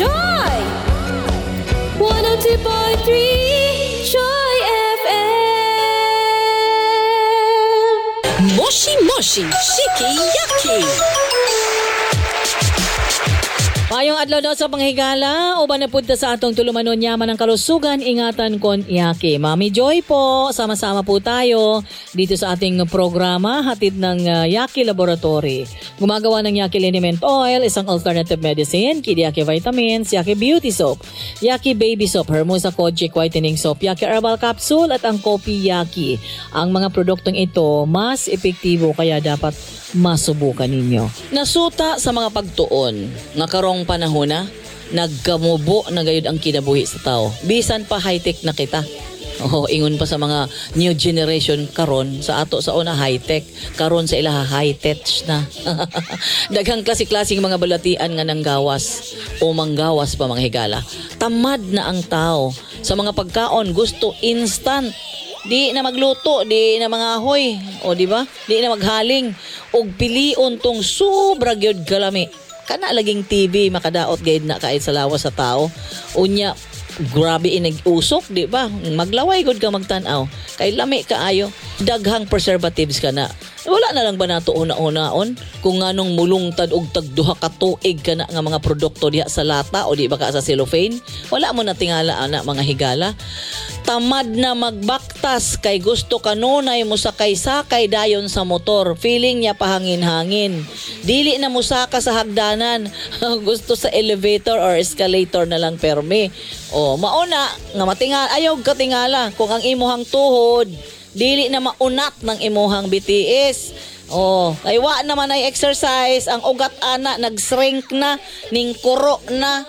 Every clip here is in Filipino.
Joy 102.3 Joy FM. Moshi Moshi Shiki Yaki. Mayong adlaw daw sa panghigala, uban na punta sa atong tulumanon yaman ng kalusugan, ingatan kon Yaki. Mami Joy po, sama-sama po tayo dito sa ating programa, hatid ng Yaki Laboratory. Gumagawa ng Yaki Liniment Oil, isang alternative medicine, Kid Yaki Vitamins, Yaki Beauty Soap, Yaki Baby Soap, Hermosa Kojic Whitening Soap, Yaki Herbal Capsule at ang Kopi Yaki. Ang mga produktong ito, mas epektibo kaya dapat masubukan ninyo. Nasuta sa mga pagtuon, nga karong panahon na, nagkamubo na gayud ang kinabuhi sa tao. Bisan pa high-tech na kita. Ingon pa sa mga new generation karon sa ato sa una high-tech, karon sa ilaha high-tech na. Daghang klase-klaseng mga balatian nga nanggawas o manggawas pa mga higala. Tamad na ang tao sa mga pagkaon, gusto instant. Di na magluto, di na mangahoy, o di ba? Di na maghaling og pilion tong sobra gyud kalami. Kana laging TV makadaot gayud na kahit sa lawas sa tao. Unya grabe inag-usok, di ba? Maglaway gud ka magtan-aw. Kay lami kaayo, daghang preservatives ka na. Wala na lang ba nato una-unaon kung nganong mulungtad og tagduha ka tuig ka na nga mga produkto diha sa lata o di ba ka sa cellophane? Wala mo na tingala ana mga higala. Tamad na magbaktas kay gusto kanunay mo sakay-sakay dayon sa motor. Feeling niya pahangin-hangin. Dili na mo saka sa hagdanan. Gusto sa elevator or escalator na lang permi. Mauna nga matingal ayaw ka tingala kung ang imuhang tuhod dili na maunat ng imuhang BTS. Kay wa naman ay exercise, ang ugat ana nag-shrink na, ning kuro na.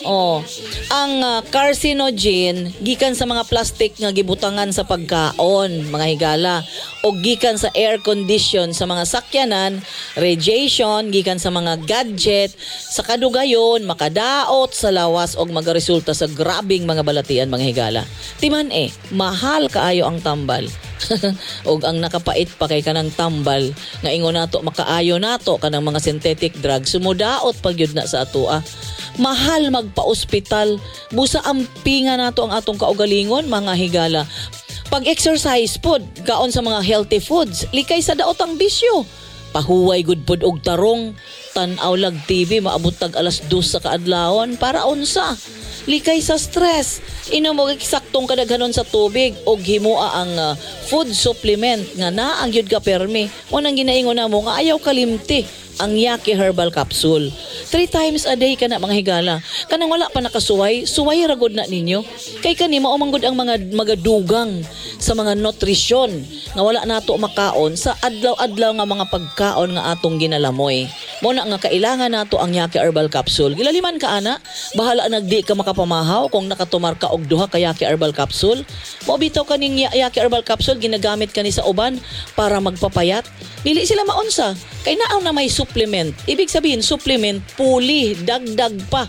Ang carcinogen gikan sa mga plastic nga gibutangan sa pagkaon, mga higala, o gikan sa air condition sa mga sakyanan, radiation gikan sa mga gadget, sa kadugayon makadaot sa lawas og magaresulta sa grabing mga balatian mga higala. Timan mahal kaayo ang tambal. Og ang nakapait pa kay kanang tambal nga ingon nato makaayo nato kanang mga synthetic drugs sumudaot pagyud na sa atoa. Mahal magpa-ospital, busa ampinga nato ang atong kaugalingon mga higala. Pag-exercise pod, kaon sa mga healthy foods, likay sa daot ang bisyo. Pahuway gud pod og tarong, tan-aw lag TV maabot tag alas 2 sa kaadlawon para unsa? Likay sa stress. Inom og eksaktong kadaghanon sa tubig og himua ang food supplement nga naang gyud ka permi. Unang ginaingon namo nga ayaw kalimti ang Yaki Herbal Capsule. 3 times a day ka na mga higala. Kanang wala pa nakasuway, suway ragod na ninyo. Kay kani mao manggod ang mga dugang sa mga nutrisyon nga wala nato makaon sa adlaw-adlaw nga mga pagkaon nga atong ginalamoy. Mo na nga kailangan nato ang Yaki Herbal Capsule. Gilaliman ka ana, bahala nagdi ka makapamahaw kung nakatumar ka og duha ka Yaki Herbal Capsule. Mo bitaw kaning Yaki Herbal Capsule ginagamit kani sa uban para magpapayat. Dili sila maunsa. Kay naaw na may supplement. Ibig sabihin supplement puli, dagdag pa.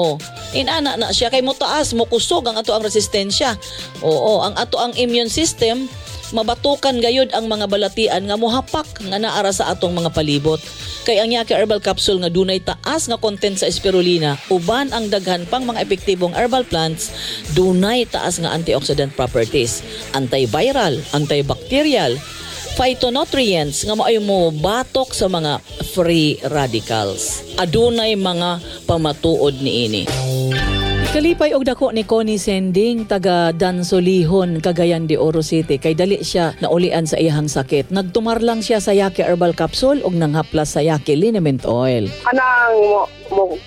Inana na siya kay mo taas, mo kusog ang ato ang resistensya. Ang ato ang immune system mabatukan gayud ang mga balatian nga mohapak nga naara sa atong mga palibot. Kay ang Yaki Herbal Capsule nga dunay taas nga content sa spirulina, uban ang daghan pang mga epektibong herbal plants, dunay taas nga antioxidant properties, antiviral, antibacterial, phytonutrients nga maayo mo batok sa mga free radicals. Adunay mga pamatuod niini. Kalipay og dako ni Connie Sending taga Dansolihon, Cagayan de Oro City kay dali siya naulian sa iyang sakit. Nagtumar lang siya sa Yaki Herbal Capsule og nanghaplas sa Yaki Liniment Oil. Kanang mo